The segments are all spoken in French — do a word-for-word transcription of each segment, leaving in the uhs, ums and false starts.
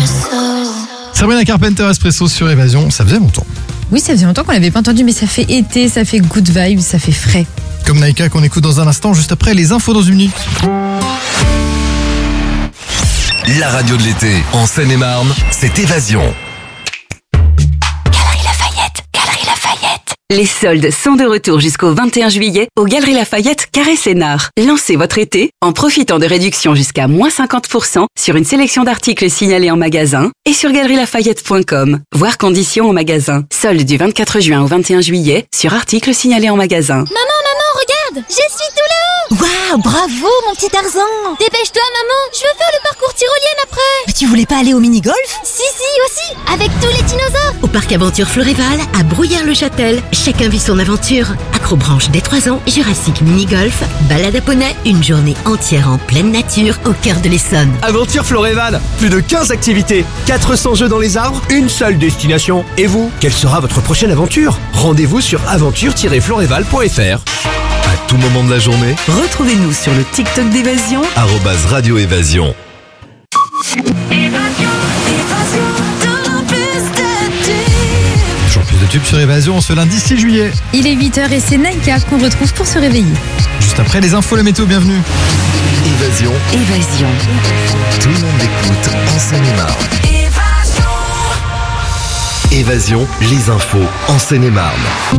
Sabrina Carpenter, Espresso sur Évasion, ça faisait longtemps. Oui, ça faisait longtemps qu'on l'avait pas entendu, mais ça fait été, ça fait good vibes, ça fait frais. Comme Naïka qu'on écoute dans un instant, juste après les infos dans une minute. La radio de l'été, en Seine-et-Marne, c'est Évasion. Galeries Lafayette, Galeries Lafayette. Les soldes sont de retour jusqu'au vingt et un juillet au Galeries Lafayette Carré Sénart. Lancez votre été en profitant de réductions jusqu'à moins cinquante pour cent sur une sélection d'articles signalés en magasin et sur galeries lafayette point com. Voir conditions en magasin. Soldes du vingt-quatre juin au vingt et un juillet sur articles signalés en magasin. Maman, maman, regarde, je suis tout là-haut. Waouh, bravo mon petit Tarzan. Dépêche-toi maman, je veux faire le parcours tyrolienne après. Mais tu voulais pas aller au mini-golf? Si, si, aussi, avec tous les dinosaures. Au parc Aventure Floréval, à Brouillard-le-Châtel, chacun vit son aventure. Acrobranche dès trois ans, Jurassic Mini-Golf, balade à poney, une journée entière en pleine nature au cœur de l'Essonne. Aventure Floréval, plus de quinze activités, quatre cents jeux dans les arbres, une seule destination. Et vous, quelle sera votre prochaine aventure? Rendez-vous sur aventure tiret floréval point f r. À tout moment de la journée, Retrouvez-nous sur le TikTok d'Évasion. arobase Radio Évasion. Toujours plus de tubes sur Évasion ce lundi six juillet. Il est huit heures et c'est Naïka qu'on retrouve pour se réveiller. Juste après les infos, la météo, bienvenue. Évasion, Évasion. tout le monde écoute en Seine-et-Marne. Évasion, les infos en Seine-et-Marne.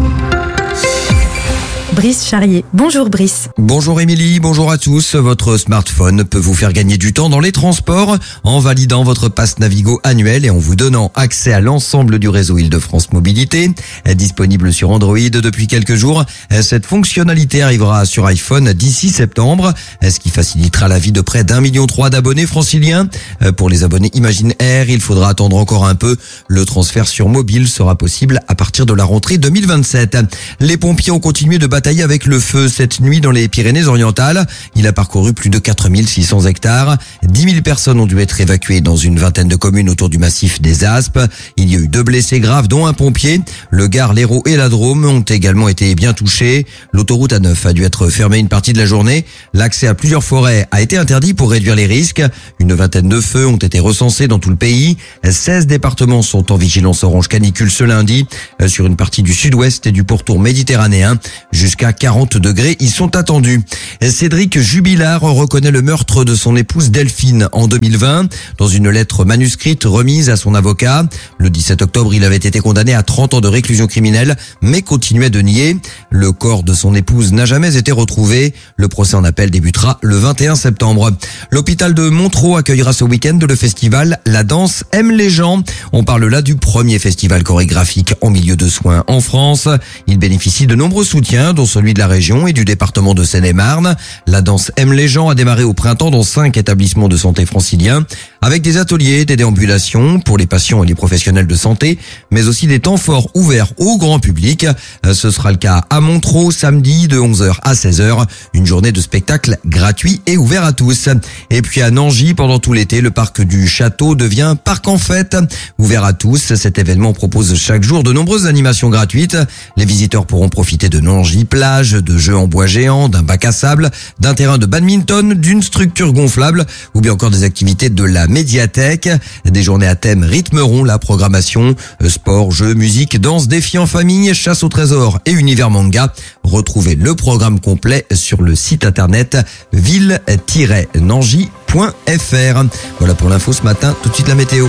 Brice Charrier. Bonjour Brice. Bonjour Émilie, bonjour à tous. Votre smartphone peut vous faire gagner du temps dans les transports en validant votre passe Navigo annuel et en vous donnant accès à l'ensemble du réseau Île-de-France Mobilité. Disponible sur Android depuis quelques jours, cette fonctionnalité arrivera sur iPhone d'ici septembre, ce qui facilitera la vie de près d'un million trois d'abonnés franciliens. Pour les abonnés Imagine Air, il faudra attendre encore un peu. Le transfert sur mobile sera possible à partir de la rentrée deux mille vingt-sept. Les pompiers ont continué de batailler avec le feu cette nuit dans les Pyrénées-Orientales. Il a parcouru plus de quatre mille six cents hectares. dix mille personnes ont dû être évacuées dans une vingtaine de communes autour du massif des Aspes. Il y a eu deux blessés graves, dont un pompier. Le Gard, l'Hérault et la Drôme ont également été bien touchés. L'autoroute A neuf a dû être fermée une partie de la journée. L'accès à plusieurs forêts a été interdit pour réduire les risques. Une vingtaine de feux ont été recensés dans tout le pays. seize départements sont en vigilance orange canicule ce lundi sur une partie du sud-ouest et du pourtour méditerranéen. Jusqu'à quarante degrés y sont attendus. Cédric Jubilard reconnaît le meurtre de son épouse Delphine en deux mille vingt dans une lettre manuscrite remise à son avocat. Le dix-sept octobre, il avait été condamné à trente ans de réclusion criminelle, mais continuait de nier. Le corps de son épouse n'a jamais été retrouvé. Le procès en appel débutera le vingt et un septembre. L'hôpital de Montereau accueillera ce week-end le festival La Danse aime les gens. On parle là du premier festival chorégraphique en milieu de soins en France. Il bénéficie de nombreux soutiens, dont celui de la région et du département de Seine-et-Marne. La Danse aime les gens a démarré au printemps dans cinq établissements de santé franciliens, avec des ateliers, des déambulations pour les patients et les professionnels de santé, mais aussi des temps forts ouverts au grand public. Ce sera le cas à Montereau samedi de onze heures à seize heures, une journée de spectacle gratuit et ouvert à tous. Et puis à Nangy, pendant tout l'été, le parc du Château devient parc en fête, ouvert à tous. Cet événement propose chaque jour de nombreuses animations gratuites. Les visiteurs pourront profiter de Nangy plage, de jeux en bois géants, d'un bac à sable, d'un terrain de badminton, d'une structure gonflable ou bien encore des activités de la médiathèque. Des journées à thème rythmeront la programmation. Sport, jeux, musique, danse, défis en famille, chasse au trésor et univers manga. Retrouvez le programme complet sur le site internet ville tiret nangy point f r. Voilà pour l'info ce matin. Tout de suite la météo.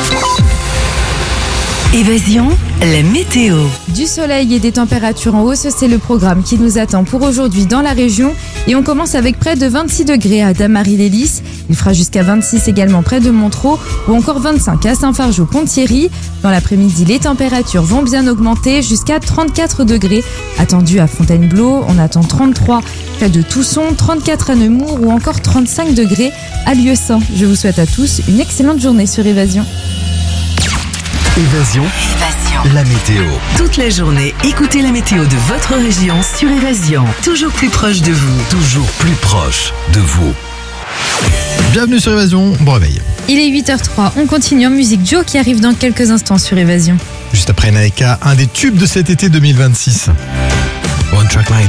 Évasion, la météo. Du soleil et des températures en hausse, c'est le programme qui nous attend pour aujourd'hui dans la région. Et on commence avec près de vingt-six degrés à Damary-les-Lys. Il fera jusqu'à vingt-six également près de Montereau ou encore vingt-cinq à Saint-Fargeau-Pont-Thierry. Dans l'après-midi, les températures vont bien augmenter jusqu'à trente-quatre degrés. Attendu à Fontainebleau, on attend trente-trois près de Tousson, trente-quatre à Nemours ou encore trente-cinq degrés à Lieusaint. Je vous souhaite à tous une excellente journée sur Évasion. Évasion, Évasion. la météo. Toute la journée, écoutez la météo de votre région sur Évasion. Toujours plus proche de vous. Toujours plus proche de vous. Bienvenue sur Évasion, bon réveil. Il est huit heures trois, on continue en musique. Joe qui arrive dans quelques instants sur Évasion. Juste après Naïka, un des tubes de cet été deux mille vingt-six. One Track Mind.